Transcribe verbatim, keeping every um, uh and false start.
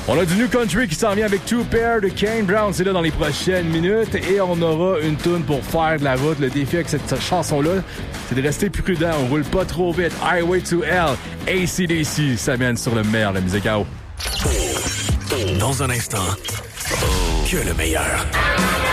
On a du New Country qui s'en vient avec Two Pair de Kane Brown. C'est là dans les prochaines minutes. Et on aura une toune pour faire de la route. Le défi avec cette chanson-là, c'est de rester plus prudent. On roule pas trop vite. Highway to Hell. A C D C, ça mène sur le meilleur de la musique à eau. Dans un instant, que le meilleur.